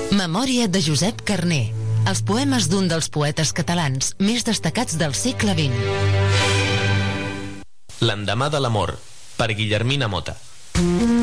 Memòria de Josep Carner. Els poemes d'un dels poetes catalans més destacats del segle XX. L'endemà de l'amor, per Guillermina Mota.